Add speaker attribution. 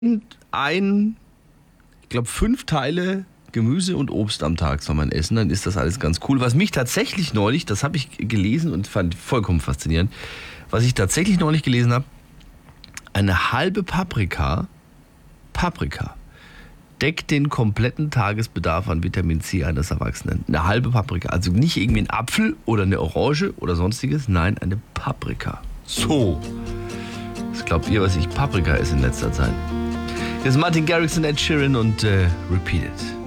Speaker 1: Ich glaube, 5 Teile Gemüse und Obst am Tag soll man essen, dann ist das alles ganz cool. Was mich tatsächlich neulich, das habe ich gelesen und fand vollkommen faszinierend, was ich tatsächlich neulich gelesen habe, eine halbe Paprika deckt den kompletten Tagesbedarf an Vitamin C eines Erwachsenen. Eine halbe Paprika. Also nicht irgendwie ein Apfel oder eine Orange oder sonstiges. Nein, eine Paprika. So. Was glaubt ihr, was ich Paprika esse in letzter Zeit? Hier ist Martin Garrix und Ed Sheeran und Repeat It.